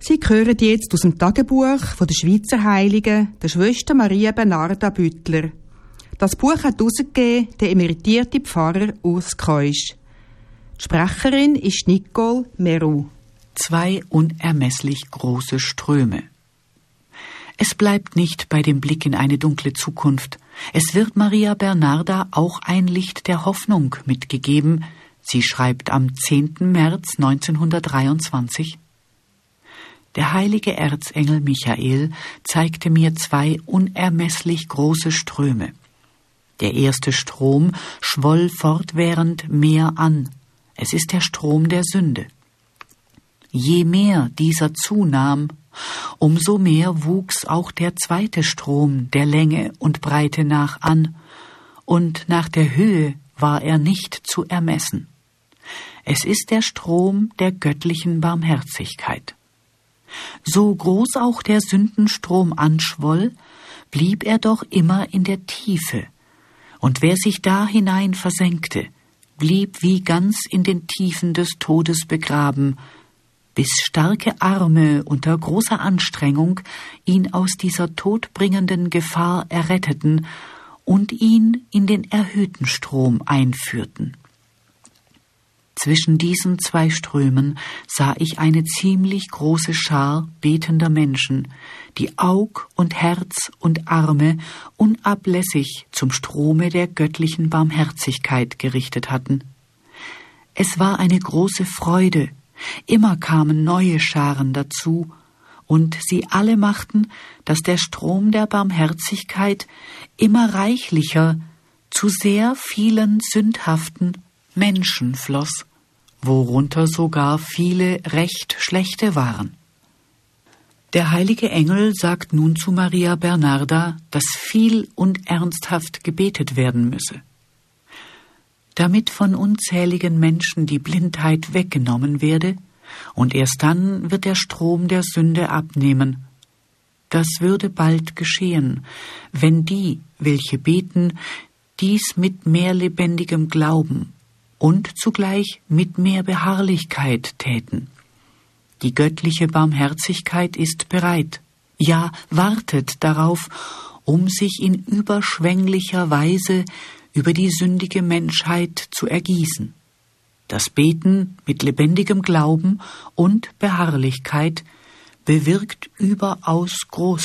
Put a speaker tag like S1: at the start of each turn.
S1: Sie hören jetzt aus dem Tagebuch von der Schweizer Heiligen, der Schwester Maria Bernarda Büttler. Das Buch hat herausgegeben der emeritierte Pfarrer Urs Keusch. Die Sprecherin ist Nicole Meru.
S2: 2 unermesslich große Ströme. Es bleibt nicht bei dem Blick in eine dunkle Zukunft. Es wird Maria Bernarda auch ein Licht der Hoffnung mitgegeben. Sie schreibt am 10. März 1923: Der heilige Erzengel Michael zeigte mir 2 unermesslich große Ströme. Der erste Strom schwoll fortwährend mehr an. Es ist der Strom der Sünde. Je mehr dieser zunahm, umso mehr wuchs auch der zweite Strom der Länge und Breite nach an, und nach der Höhe war er nicht zu ermessen. Es ist der Strom der göttlichen Barmherzigkeit. So groß auch der Sündenstrom anschwoll, blieb er doch immer in der Tiefe, und wer sich da hinein versenkte, blieb wie ganz in den Tiefen des Todes begraben, bis starke Arme unter großer Anstrengung ihn aus dieser todbringenden Gefahr erretteten und ihn in den erhöhten Strom einführten. Zwischen diesen 2 Strömen sah ich eine ziemlich große Schar betender Menschen, die Aug und Herz und Arme unablässig zum Strome der göttlichen Barmherzigkeit gerichtet hatten. Es war eine große Freude, immer kamen neue Scharen dazu, und sie alle machten, dass der Strom der Barmherzigkeit immer reichlicher zu sehr vielen sündhaften Menschen floss, worunter sogar viele recht schlechte waren. Der heilige Engel sagt nun zu Maria Bernarda, dass viel und ernsthaft gebetet werden müsse. Damit von unzähligen Menschen die Blindheit weggenommen werde, und erst dann wird der Strom der Sünde abnehmen. Das würde bald geschehen, wenn die, welche beten, dies mit mehr lebendigem Glauben und zugleich mit mehr Beharrlichkeit täten. Die göttliche Barmherzigkeit ist bereit, ja wartet darauf, um sich in überschwänglicher Weise über die sündige Menschheit zu ergießen. Das Beten mit lebendigem Glauben und Beharrlichkeit bewirkt überaus groß